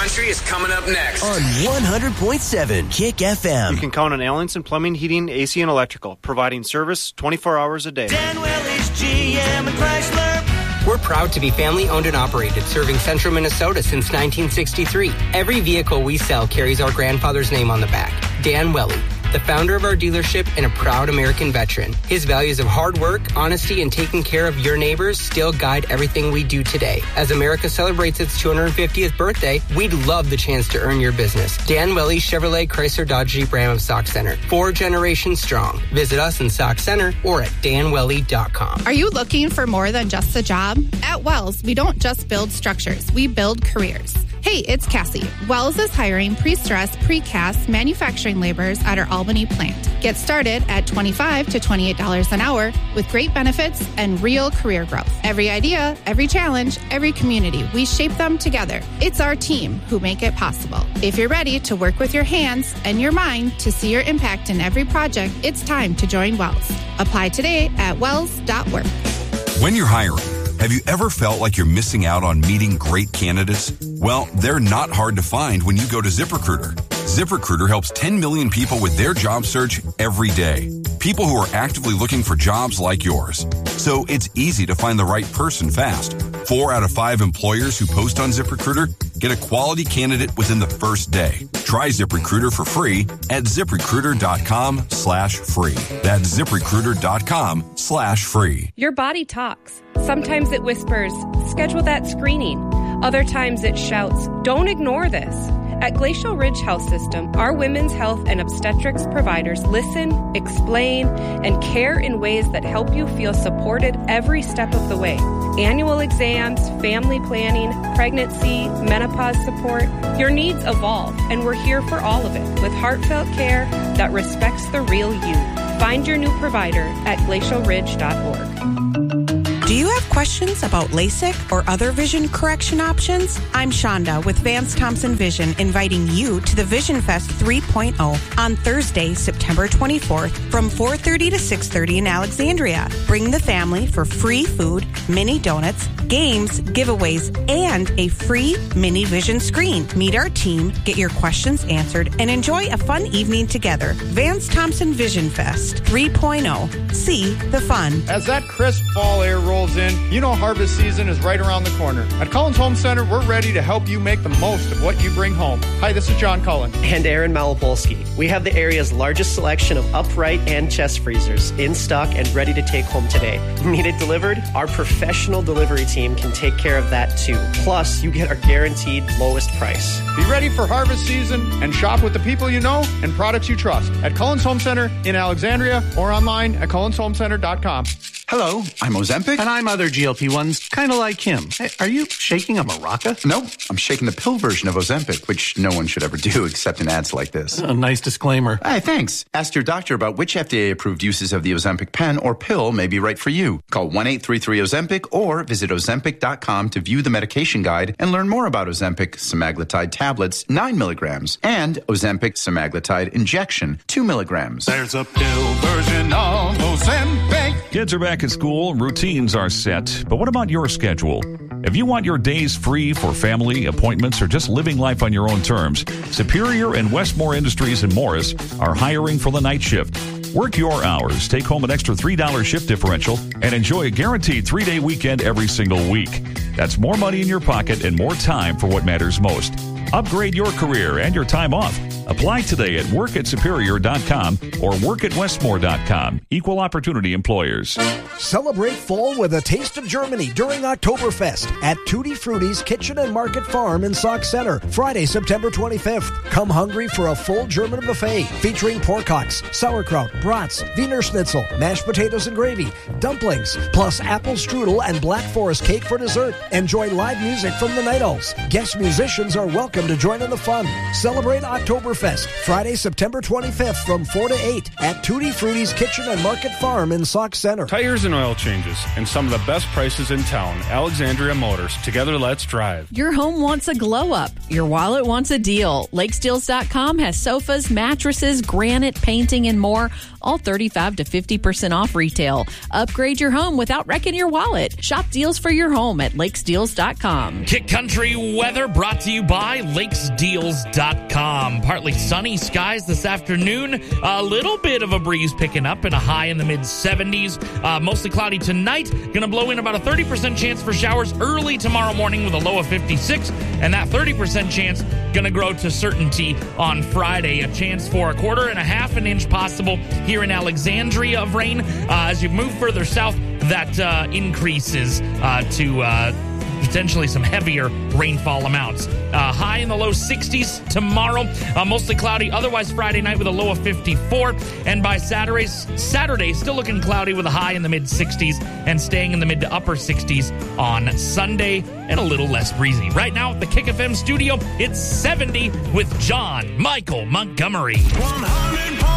Country is coming up next on 100.7 Kick FM. You can count on Allenson Plumbing, Heating, AC, and Electrical, providing service 24 hours a day. Dan Willie's GM and Chrysler. We're proud to be family-owned and operated, serving central Minnesota since 1963. Every vehicle we sell carries our grandfather's name on the back, Dan Welly, the founder of our dealership and a proud American veteran. His values of hard work, honesty, and taking care of your neighbors still guide everything we do today. As America celebrates its 250th birthday, we'd love the chance to earn your business. Dan Welly Chevrolet Chrysler Dodge Jeep Ram of Sauk Center. 4 generations strong. Visit us in Sauk Center or at danwelly.com. Are you looking for more than just a job? At Wells, we don't just build structures, we build careers. Hey, it's Cassie. Wells is hiring pre-stressed, precast manufacturing laborers at our Albany plant. Get started at $25 to $28 an hour with great benefits and real career growth. Every idea, every challenge, every community, we shape them together. It's our team who make it possible. If you're ready to work with your hands and your mind to see your impact in every project, it's time to join Wells. Apply today at wells.work. When you're hiring, have you ever felt like you're missing out on meeting great candidates? Well, they're not hard to find when you go to ZipRecruiter. ZipRecruiter helps 10 million people with their job search every day. People who are actively looking for jobs like yours. So it's easy to find the right person fast. 4 out of 5 employers who post on ZipRecruiter get a quality candidate within the first day. Try ZipRecruiter for free at ZipRecruiter.com/free. That's ZipRecruiter.com/free. Your body talks. Sometimes it whispers, schedule that screening. Other times it shouts, don't ignore this. At Glacial Ridge Health System, our women's health and obstetrics providers listen, explain, and care in ways that help you feel supported every step of the way. Annual exams, family planning, pregnancy, menopause support. Your needs evolve, and we're here for all of it with heartfelt care that respects the real you. Find your new provider at glacialridge.org. Do you have questions about LASIK or other vision correction options? I'm Shonda with Vance Thompson Vision, inviting you to the Vision Fest 3.0 on Thursday, September 24th from 4:30 to 6:30 in Alexandria. Bring the family for free food, mini donuts, games, giveaways, and a free mini vision screen. Meet our team, get your questions answered, and enjoy a fun evening together. Vance Thompson Vision Fest 3.0. See the fun. As that crisp fall air rolls in, you know harvest season is right around the corner. At Cullen's Home Center, we're ready to help you make the most of what you bring home. Hi, this is John Cullen. And Aaron Malopolsky. We have the area's largest selection of upright and chest freezers in stock and ready to take home today. Need it delivered? Our professional delivery team can take care of that too. Plus, you get our guaranteed lowest price. Be ready for harvest season and shop with the people you know and products you trust at Cullen's Home Center in Alexandria or online at cullenshomecenter.com. Hello, I'm Ozempic. And I'm other GLP-1s, kind of like him. Hey, are you shaking a maraca? No, I'm shaking the pill version of Ozempic, which no one should ever do except in ads like this. A nice disclaimer. Hey, thanks. Ask your doctor about which FDA-approved uses of the Ozempic pen or pill may be right for you. Call 1-833-OZEMPIC or visit Ozempic.com to view the medication guide and learn more about Ozempic semaglutide tablets, 9 milligrams, and Ozempic semaglutide injection, 2 milligrams. There's a pill version of Ozempic. Kids are back at school, routines are set, but what about your schedule? If you want your days free for family, appointments, or just living life on your own terms, Superior and Westmore Industries in Morris are hiring for the night shift. Work your hours, take home an extra $3 shift differential, and enjoy a guaranteed 3-day weekend every single week. That's more money in your pocket and more time for what matters most. Upgrade your career and your time off. Apply today at workatsuperior.com or workatwestmore.com. Equal opportunity employers. Celebrate fall with a taste of Germany during Oktoberfest at Tutti Frutti's Kitchen and Market Farm in Sauk Center, Friday, September 25th. Come hungry for a full German buffet featuring pork hocks, sauerkraut, brats, Wiener Schnitzel, mashed potatoes and gravy, dumplings, plus apple strudel and Black Forest cake for dessert. Enjoy live music from the Night Owls. Guest musicians are welcome to join in the fun. Celebrate Oktoberfest Oktoberfest, Friday, September 25th from 4 to 8 at Tutti Frutti's Kitchen and Market Farm in Sauk Center. Tires and oil changes and some of the best prices in town. Alexandria Motors. Together, let's drive. Your home wants a glow up. Your wallet wants a deal. LakesDeals.com has sofas, mattresses, granite, painting, and more, all 35 to 50% off retail. Upgrade your home without wrecking your wallet. Shop deals for your home at LakesDeals.com. Kick Country weather brought to you by LakesDeals.com. Partly sunny skies this afternoon. A little bit of a breeze picking up and a high in the mid-70s. Mostly cloudy tonight. Going to blow in about a 30% chance for showers early tomorrow morning with a low of 56. And that 30% chance going to grow to certainty on Friday. A chance for 1/4 inch possible here in Alexandria of rain. As you move further south, that increases to potentially some heavier rainfall amounts. High in the low 60s tomorrow. Mostly cloudy. Otherwise, Friday night with a low of 54. And by Saturday, still looking cloudy with a high in the mid-60s and staying in the mid to upper 60s on Sunday and a little less breezy. Right now at the Kick FM studio, it's 70 with John Michael Montgomery. 100.